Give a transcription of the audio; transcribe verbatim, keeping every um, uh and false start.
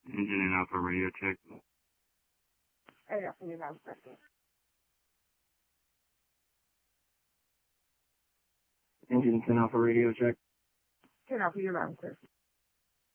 Engine and Alpha radio check. Hey, Alpha, you have a second. Engine ten Alpha radio check. ten Alpha, you have a second.